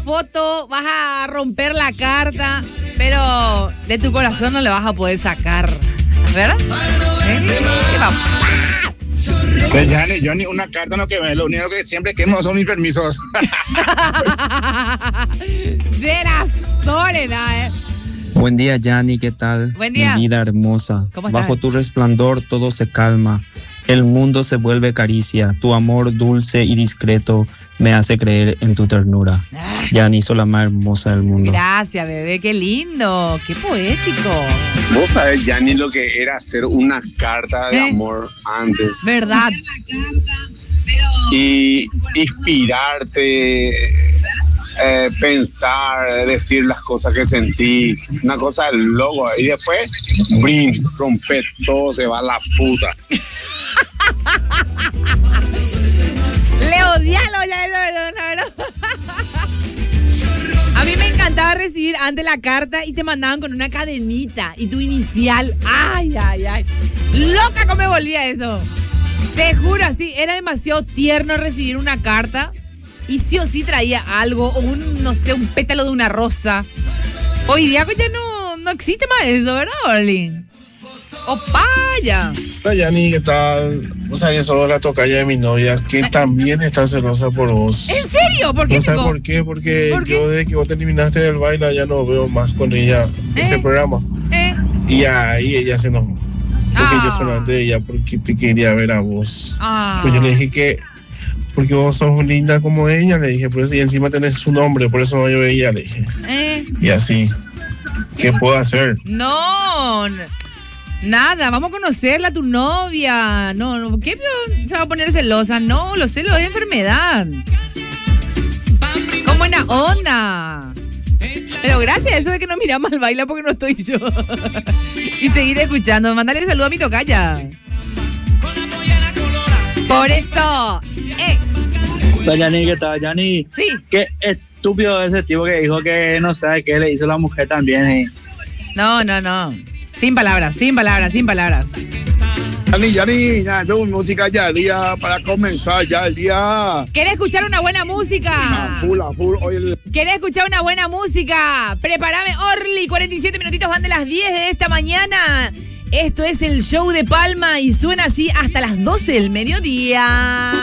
foto, vas a romper la carta, pero de tu corazón no le vas a poder sacar, ¿verdad? ¿Qué vamos? Pues yo ni una carta no quemé, lo único que siempre quemo son mis permisos. De la Soledad, Buen día, Yanni, ¿qué tal? Buen día. Mi vida hermosa. ¿Cómo estás? Bajo tu resplandor todo se calma. El mundo se vuelve caricia. Tu amor dulce y discreto me hace creer en tu ternura. Yanni, sos la más hermosa del mundo. Gracias, bebé, qué lindo, qué poético. Vos sabés, Yanni, lo que era hacer una carta de amor antes. ¿Verdad? Y inspirarte, pensar, decir las cosas que sentís. Una cosa de loco. Y después, brin, rompe todo, se va a la puta. Le odialo ya eso, ¿verdad? A mí me encantaba recibir antes la carta y te mandaban con una cadenita y tu inicial. Ay, ay, ay. Loca cómo me volvía eso. Te juro, así, era demasiado tierno recibir una carta y sí o sí traía algo, o no sé, un pétalo de una rosa. Hoy día ya no existe más eso, ¿verdad, Orly? ¡Opaya! Hola, Yanni, ¿qué tal? Vos sabés que sos la tocaya de mi novia, que también está celosa por vos. ¿En serio? ¿Por qué, ¿No sabes chico? por qué? Porque ¿Por qué? yo desde que vos terminaste del baile ya no veo más con ella ese programa. Y ahí ella se enojó. Porque yo solamente de ella porque te quería ver a vos. Pues yo le dije que porque vos sos linda como ella, le dije, por eso, y encima tenés su nombre, por eso no yo veía, le dije. Y así, ¿qué puedo hacer? No, nada, vamos a conocerla, tu novia. No, ¿qué se va a poner celosa? No, los celos es enfermedad. Con buena onda. Pero gracias a eso de que no miramos al baile porque no estoy yo. Y seguir escuchando. Mándale saludo a mi tocaya. Por eso. Yanni, ¿qué tal, Yanni? Sí. Qué estúpido ese tipo que dijo que no sabe qué le hizo la mujer también. No. Sin palabras. Yanni, ya tengo música ya el día para comenzar ya el día. ¿Querés escuchar una buena música? Full. Hoy ¿Querés escuchar una buena música? Prepárame, Orly. 47 minutitos van de las 10 de esta mañana. Esto es el show de Palma y suena así hasta las 12 del mediodía.